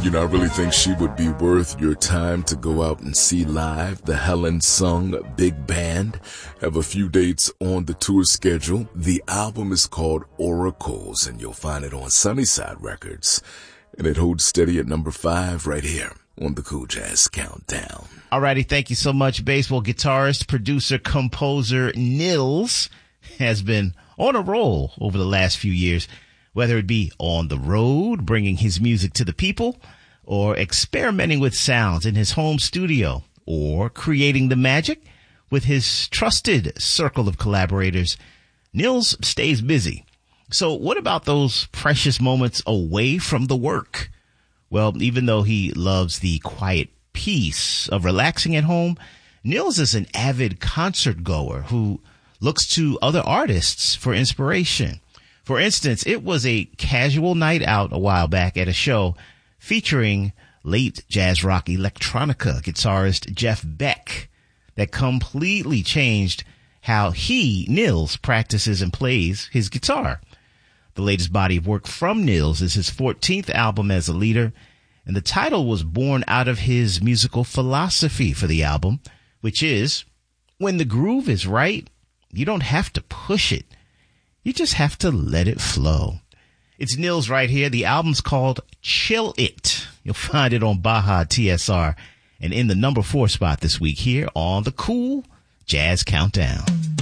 I really think she would be worth your time to go out and see live. The Helen Sung Big Band have a few dates on the tour schedule. The album is called Oracles, and you'll find it on Sunnyside Records. And it holds steady at number 5 right here on the Cool Jazz Countdown. Alrighty, thank you so much. Baseball guitarist, producer, composer Nils has been on a roll over the last few years, whether it be on the road, bringing his music to the people, or experimenting with sounds in his home studio, or creating the magic with his trusted circle of collaborators. Nils stays busy. So what about those precious moments away from the work? Well, even though he loves the quiet peace of relaxing at home, Nils is an avid concert goer who looks to other artists for inspiration. For instance, it was a casual night out a while back at a show featuring late jazz rock electronica guitarist Jeff Beck that completely changed how Nils, practices and plays his guitar. The latest body of work from Nils is his 14th album as a leader, and the title was born out of his musical philosophy for the album, which is, when the groove is right, you don't have to push it. You just have to let it flow. It's Nils right here. The album's called Chill It. You'll find it on Baja TSR and in the number 4 spot this week here on the Cool Jazz Countdown.